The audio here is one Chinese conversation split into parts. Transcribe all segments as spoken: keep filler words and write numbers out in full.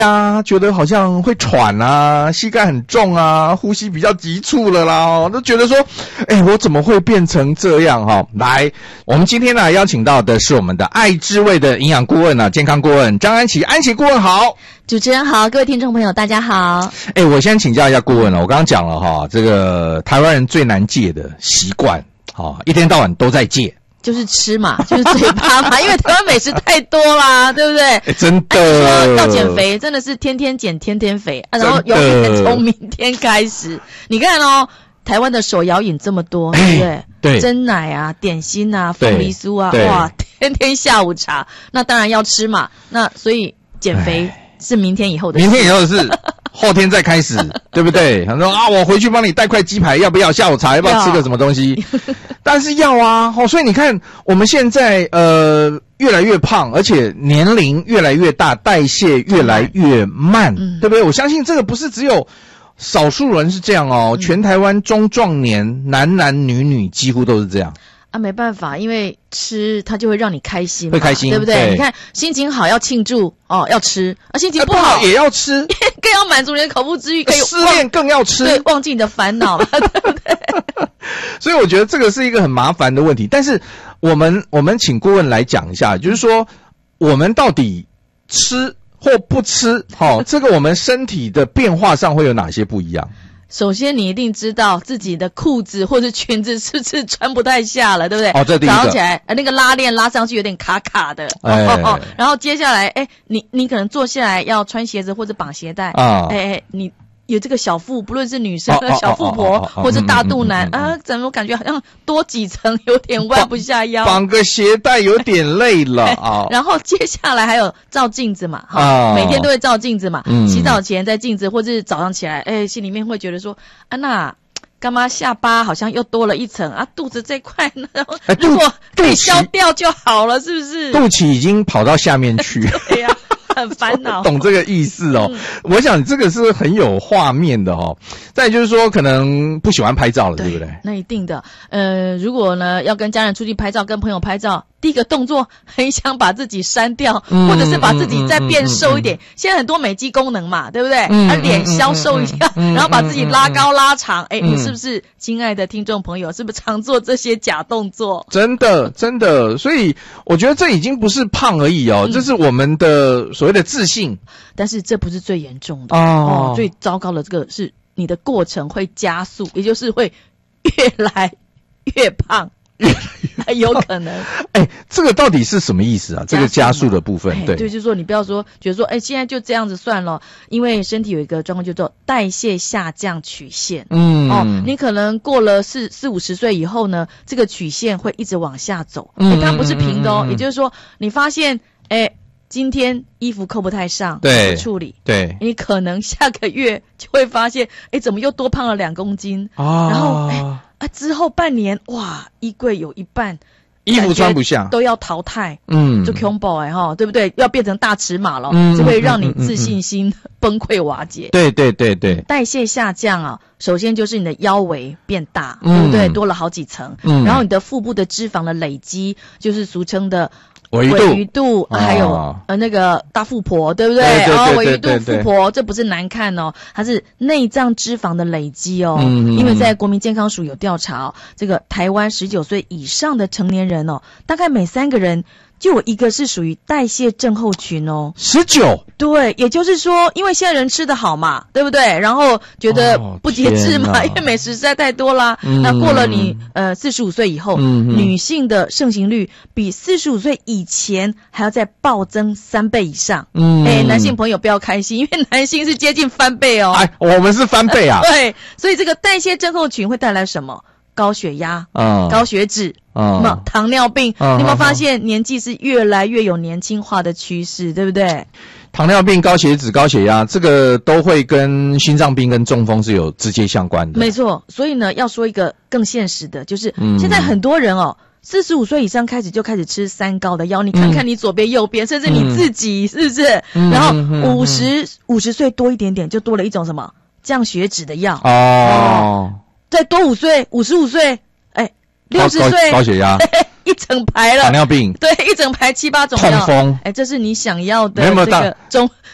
啊，觉得好像会喘啊，膝盖很重啊，呼吸比较急促了啦，都觉得说，哎，我怎么会变成这样哈？来，我们今天呢邀请到的是我们的爱之味的营养顾问啊，健康顾问张安琪，安琪顾问好。 主持人好，各位听众朋友大家好。 哎，我先请教一下顾问了，我刚刚讲了哈，这个台湾人最难戒的习惯，哈，一天到晚都在戒。 就是吃嘛，就是嘴巴嘛，因为台湾美食太多啦，对不对？ 欸、真的、 啊，说要减肥，真的是天天减，天天肥啊！然后永远从明天开始，你看哦，台湾的手摇饮这么多，对不对？欸、 对， 珍奶啊，点心啊，凤梨酥啊，哇，天天下午茶，那当然要吃嘛。那所以减肥是明天以后的事， 明天以后的事。后天再开始，对不对？他说啊，我回去帮你带块鸡排，要不要？下午茶要不要吃个什么东西？但是要啊，哦，所以你看我们现在呃越来越胖，而且年龄越来越大，代谢越来越慢，嗯、对不对？我相信这个不是只有少数人是这样哦，嗯、全台湾中壮年男男女女几乎都是这样。 啊，没办法，因为吃它就会让你开心嘛， 会开心， 对不对？ 对， 你看心情好要庆祝哦，要吃；啊，心情不好也要吃， 更要满足你的口腹之欲，可以失恋更要吃， 对，忘记你的烦恼了，对不对？ 所以我觉得这个是一个很麻烦的问题。但是我们我们请顾问来讲一下，就是说我们到底吃或不吃，哦，这个我们身体的变化上会有哪些不一样？ 首先，你一定知道自己的裤子或者裙子是不是穿不太下了，对不对？ 哦，这第一个。 早上起来，呃，那个拉链拉上去有点卡卡的。 哎。 哦哦。然后接下来，哎，你你可能坐下来要穿鞋子或者绑鞋带。 啊。 哎哎，你有这个小腹，不论是女生的小腹婆，或者大肚腩啊，怎么感觉好像多几层，有点弯不下腰。 绑个鞋带有点累了啊。 然后接下来还有照镜子嘛，哈、 啊， 每天都会照镜子嘛。 嗯。 洗澡前在镜子，或者是早上起来，哎，心里面会觉得说，啊那。干嘛下巴好像又多了一层啊？肚子这块呢，如果可以消掉就好了，是不是？ 肚脐已经跑到下面去。 对呀、啊，很烦恼。 懂这个意思哦、嗯。我想这个是很有画面的哦。再就是说，可能不喜欢拍照了， 对, 对不对？ 那一定的。呃，如果呢要跟家人出去拍照，跟朋友拍照。第一个动作很想把自己删掉，嗯、或者是把自己再变瘦一点。嗯嗯嗯嗯、现在很多美肌功能嘛，对不对？嗯、啊，脸消瘦一下，嗯、然后把自己拉高拉长。哎、嗯，你是不是，亲爱的听众朋友，是不是常做这些假动作？ 真的，真的。所以我觉得这已经不是胖而已哦，嗯、这是我们的所谓的自信。 但是这不是最严重的哦，哦最糟糕的这个是你的过程会加速，也就是会越来越胖。有可能， 哎、欸，这个到底是什么意思啊？这个加速的部分， 欸、 对， 对，就是说你不要说觉得说，哎、欸，现在就这样子算了，因为身体有一个状况叫做代谢下降曲线，嗯，哦，你可能过了四四五十岁以后呢，这个曲线会一直往下走，嗯、欸，它不是平的哦，嗯、也就是说，你发现，哎、欸，今天衣服扣不太上， 对， 处理， 对， 你可能下个月就会发现，哎、欸，怎么又多胖了两公斤啊？ 然后，哎、欸。啊！之后半年，哇，衣柜有一半衣服穿不下， 都要淘汰， 嗯， 就 combo 哎哈，对不对？要变成大尺码了，嗯，就会让你自信心崩溃瓦解。 对对对对， 代谢下降啊，首先就是你的腰围变大，嗯、对不对？多了好几层，嗯，然后你的腹部的脂肪的累积，就是俗称的。 尾鱼肚， 尾鱼肚、啊，还有呃那个大腹婆，对不对？ 对对对对对对。 哦，尾鱼肚、腹婆，这不是难看哦，它是内脏脂肪的累积哦。嗯嗯。因为在国民健康署有调查哦，这个台湾十九岁以上的成年人哦，大概每三个人就有一个是属于代谢症候群哦。 十九。 对，也就是说，因为现在人吃得好嘛，对不对？然后觉得不节制嘛，哦、因为美食实在太多啦。嗯、那过了你呃四十五岁以后，嗯、女性的盛行率比四十五岁以前还要再暴增三倍以上。嗯，哎，男性朋友不要开心，因为男性是接近翻倍哦。 哎，我们是翻倍啊。 对，所以这个代谢症候群会带来什么？高血压、嗯、高血脂、嗯、糖尿病、嗯、你有没有发现年纪是越来越有年轻化的趋势，对不对？ 糖尿病、高血脂、高血压，这个都会跟心脏病跟中风是有直接相关的。 没错，所以呢，要说一个更现实的，就是现在很多人哦，四十五岁以上开始就开始吃三高的药，你看看你左边、右边，嗯、甚至你自己是不是？嗯、然后五十五十岁多一点点，就多了一种什么降血脂的药哦。 再多五岁，五十五岁，哎，六十岁高血压， 一整排了， 糖尿病， 对，一整排七八种药， 痛风， 哎，这是你想要的这个中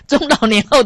中老年后